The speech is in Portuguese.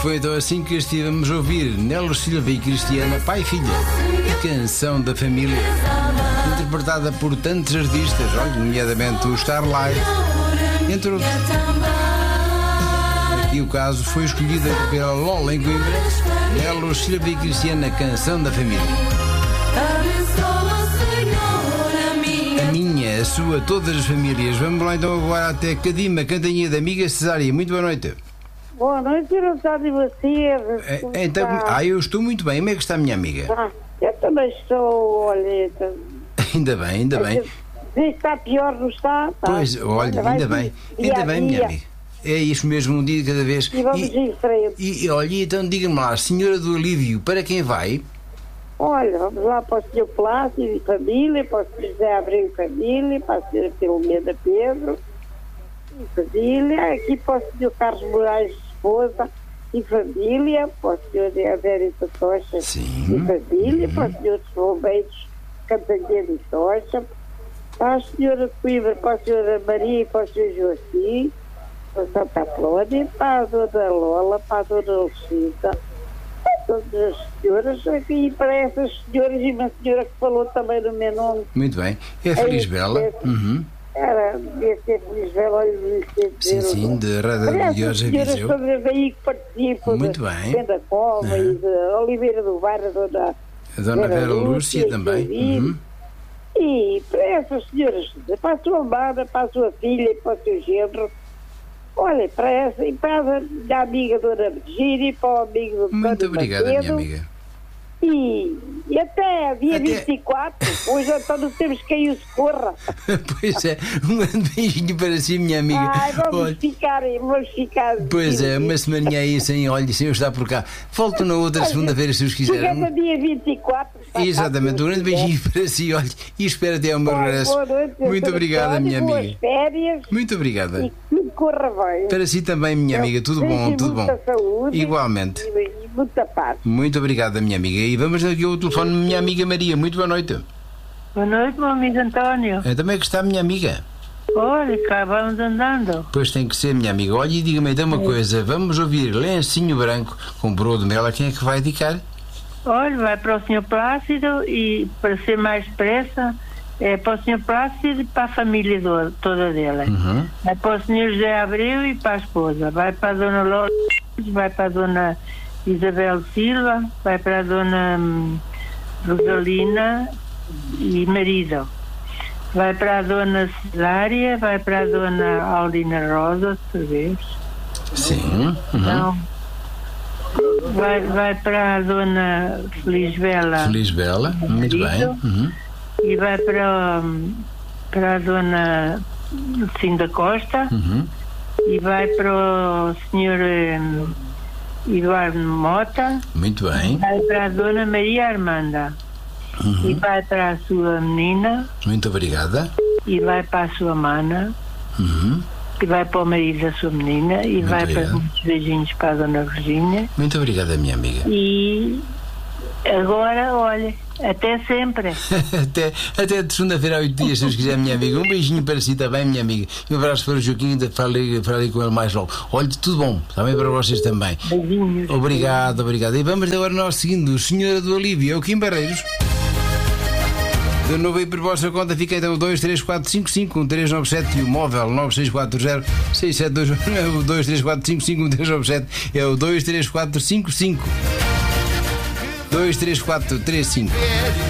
foi então assim que estivemos a ouvir Nelo Silva e Cristiana, pai e filha, Canção da Família, interpretada por tantos artistas, olha, nomeadamente o Starlight, entre outros. Aqui o caso foi escolhido pela Lola em Coimbra, Nelo Silva e Cristiana, Canção da Família. A minha, a sua, todas as famílias. Vamos lá então agora até Cadima, Cantanhia da amiga Cesária. Muito boa noite. Boa noite, eu estou de vocês. Então, eu estou muito bem. Como é que está a minha amiga? Eu também estou, olha. Ainda bem, ainda bem. Está pior, não está? Pois, olha, ainda bem. Ainda bem, minha amiga. É isso mesmo, um dia de cada vez. E vamos em frente. E olha, então diga-me lá, Senhora do Alívio, para quem vai? Olha, vamos lá para o Sr. Plácido e família, para o Sr. José Abreu e família, para a Sra. Filomena Pedro e família, aqui para o Sr. Carlos Moraes, esposa e família, para o Sr. Adérito Tocha e família, para o Sr. Bombeiros, Cantanha de Tocha, para a Sra. Coimbra, para a Sra. Maria e para o Sr. Joaquim, para a Santa Cláudia, para a Dona Lola, para a Dona Alcida, todas as senhoras, e para essas senhoras e uma senhora que falou também no meu nome. Muito bem. É a Feliz Bela. Devia ser Feliz Bela, olha, sim, de Rádio de Hoje Viseu. As senhoras todas aí que participam, muito bem. Da Cova e de Oliveira do Bairro, a Dona Vera Lúcia também. E para essas senhoras, para a sua amada, para a sua filha e para o seu genro. Olha, para essa e para a amiga Dona Virgínia e para o amigo do Muito obrigada, Macedo, minha amiga. E até dia 24, hoje então não temos quem o socorra. Pois é, um grande beijinho para si, minha amiga. Vamos ficar. Pois é, uma semaninha aí sem olho, sem eu estar por cá. Volto na outra segunda-feira, se os quiserem. Chegando a dia 24. Exatamente, um grande beijinho para si, olha, e espero até ao meu regresso. Muito obrigada, minha amiga. Boas férias. Muito obrigada. E que tudo corra bem. Para si também, minha amiga, tudo bom, tudo bom. Muita saúde. Igualmente. E muita paz. Muito obrigada, minha amiga. E vamos aqui ao telefone, minha amiga Maria. Muito boa noite. Boa noite, meu amigo António. Também que está, minha amiga. Olha, cá vamos andando. Pois tem que ser, minha amiga. Olha, e diga-me então uma coisa. Vamos ouvir Lencinho Branco com Broa de Mel. Quem é que vai dedicar? Olha, vai para o Sr. Plácido e, para ser mais depressa, é para o Sr. Plácido e para a família toda dele. Vai para o Sr. José Abreu e para a esposa. Vai para a Dona Lola, vai para a Dona Isabel Silva, vai para a Dona Rosalina e marido. Vai para a Dona Cesária, vai para a Dona Aldina Rosa, talvez. Sim. Então, vai para a Dona Feliz Bela. Feliz Bela, muito bem. E vai para a Dona Lucinda Costa. E vai para o Sr. Eduardo Mota. Muito bem. Vai para a Dona Maria Armanda. E vai para a sua menina. Muito obrigada. E vai para a sua mana. E vai para o marido da sua menina. E muito vai obrigado. Para muitos beijinhos para a Dona Virgínia. Muito obrigada, minha amiga. E agora, olha, até sempre. até de segunda-feira a 8 dias, se Deus quiser, minha amiga. Um beijinho para si também, minha amiga. E um abraço para o Joaquim, ainda falei com ele mais logo. Olha, tudo bom, também para vocês também. Beijinhos. Obrigado. E vamos agora nós seguindo Senhora do Alívio, é o Kim Barreiros. De novo aí por vossa conta fica então o 234551397 e o móvel 96406722. O 234551397 é o 23455 23435.